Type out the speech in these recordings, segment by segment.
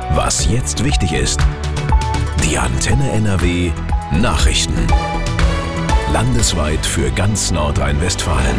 Was jetzt wichtig ist. Die Antenne NRW Nachrichten. Landesweit für ganz Nordrhein-Westfalen.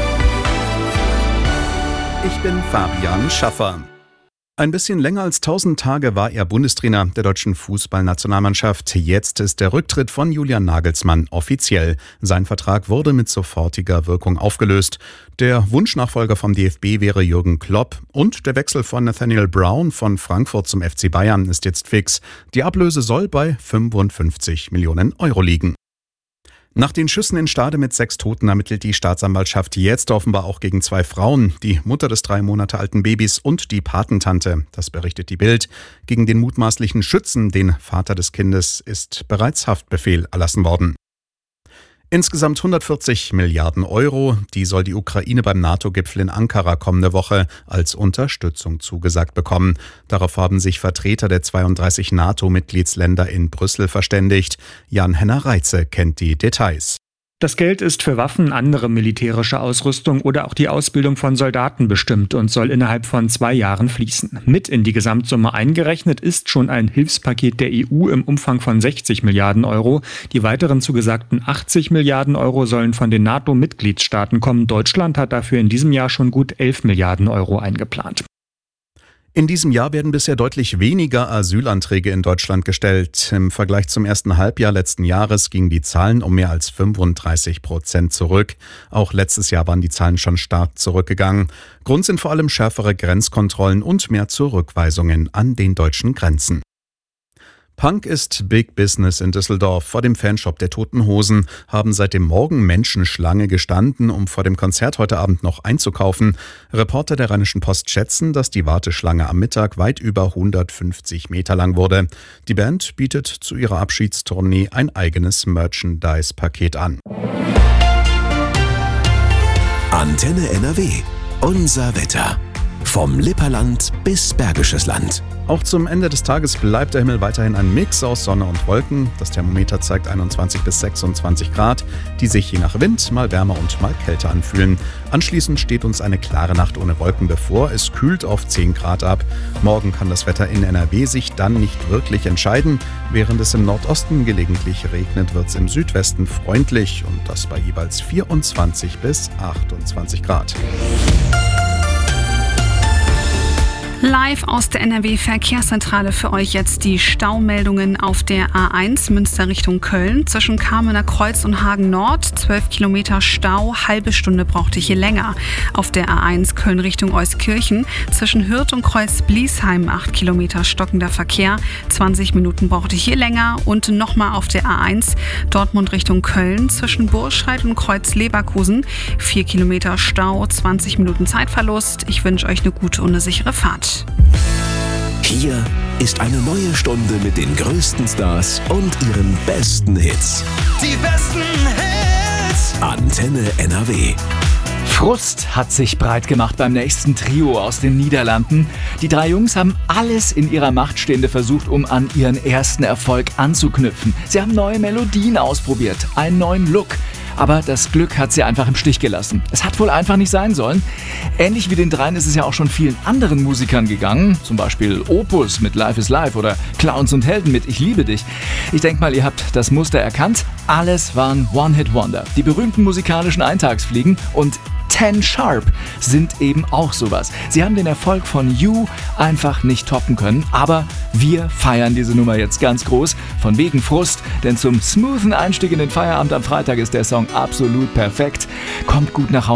Ich bin Fabian Schaffer. Ein bisschen länger als 1000 Tage war er Bundestrainer der deutschen Fußballnationalmannschaft. Jetzt ist der Rücktritt von Julian Nagelsmann offiziell. Sein Vertrag wurde mit sofortiger Wirkung aufgelöst. Der Wunschnachfolger vom DFB wäre Jürgen Klopp und der Wechsel von Nathaniel Brown von Frankfurt zum FC Bayern ist jetzt fix. Die Ablöse soll bei 55 Millionen Euro liegen. Nach den Schüssen in Stade mit 6 Toten ermittelt die Staatsanwaltschaft jetzt offenbar auch gegen 2 Frauen, die Mutter des 3 Monate alten Babys und die Patentante. Das berichtet die Bild. Gegen den mutmaßlichen Schützen, den Vater des Kindes, ist bereits Haftbefehl erlassen worden. Insgesamt 140 Milliarden Euro, die soll die Ukraine beim NATO-Gipfel in Ankara kommende Woche als Unterstützung zugesagt bekommen. Darauf haben sich Vertreter der 32 NATO-Mitgliedsländer in Brüssel verständigt. Jan-Henner Reitze kennt die Details. Das Geld ist für Waffen, andere militärische Ausrüstung oder auch die Ausbildung von Soldaten bestimmt und soll innerhalb von 2 Jahren fließen. Mit in die Gesamtsumme eingerechnet ist schon ein Hilfspaket der EU im Umfang von 60 Milliarden Euro. Die weiteren zugesagten 80 Milliarden Euro sollen von den NATO-Mitgliedstaaten kommen. Deutschland hat dafür in diesem Jahr schon gut 11 Milliarden Euro eingeplant. In diesem Jahr werden bisher deutlich weniger Asylanträge in Deutschland gestellt. Im Vergleich zum ersten Halbjahr letzten Jahres gingen die Zahlen um mehr als 35% zurück. Auch letztes Jahr waren die Zahlen schon stark zurückgegangen. Grund sind vor allem schärfere Grenzkontrollen und mehr Zurückweisungen an den deutschen Grenzen. Punk ist Big Business in Düsseldorf. Vor dem Fanshop der Toten Hosen haben seit dem Morgen Menschen Schlange gestanden, um vor dem Konzert heute Abend noch einzukaufen. Reporter der Rheinischen Post schätzen, dass die Warteschlange am Mittag weit über 150 Meter lang wurde. Die Band bietet zu ihrer Abschiedstournee ein eigenes Merchandise-Paket an. Antenne NRW. Unser Wetter. Vom Lipperland bis Bergisches Land. Auch zum Ende des Tages bleibt der Himmel weiterhin ein Mix aus Sonne und Wolken. Das Thermometer zeigt 21 bis 26 Grad, die sich je nach Wind mal wärmer und mal kälter anfühlen. Anschließend steht uns eine klare Nacht ohne Wolken bevor. Es kühlt auf 10 Grad ab. Morgen kann das Wetter in NRW sich dann nicht wirklich entscheiden. Während es im Nordosten gelegentlich regnet, wird es im Südwesten freundlich und das bei jeweils 24 bis 28 Grad. Live aus der NRW-Verkehrszentrale für euch jetzt die Staumeldungen auf der A1 Münster Richtung Köln. Zwischen Kamener Kreuz und Hagen Nord 12 Kilometer Stau, halbe Stunde braucht ihr hier länger. Auf der A1 Köln Richtung Euskirchen zwischen Hürth und Kreuz-Bliesheim 8 Kilometer stockender Verkehr, 20 Minuten braucht ihr hier länger. Und nochmal auf der A1 Dortmund Richtung Köln zwischen Burscheid und Kreuz-Leverkusen 4 Kilometer Stau, 20 Minuten Zeitverlust. Ich wünsche euch eine gute und eine sichere Fahrt. Hier ist eine neue Stunde mit den größten Stars und ihren besten Hits. Die besten Hits! Antenne NRW. Frust hat sich breit gemacht beim nächsten Trio aus den Niederlanden. Die 3 Jungs haben alles in ihrer Macht Stehende versucht, um an ihren ersten Erfolg anzuknüpfen. Sie haben neue Melodien ausprobiert, einen neuen Look. Aber das Glück hat sie einfach im Stich gelassen. Es hat wohl einfach nicht sein sollen. Ähnlich wie den 3 ist es ja auch schon vielen anderen Musikern gegangen. Zum Beispiel Opus mit Life is Life oder Clowns und Helden mit Ich liebe dich. Ich denke mal, ihr habt das Muster erkannt. Alles waren One-Hit-Wonder. Die berühmten musikalischen Eintagsfliegen und 10 Sharp sind eben auch sowas. Sie haben den Erfolg von You einfach nicht toppen können, aber wir feiern diese Nummer jetzt ganz groß, von wegen Frust, denn zum smoothen Einstieg in den Feierabend am Freitag ist der Song absolut perfekt. Kommt gut nach Hause.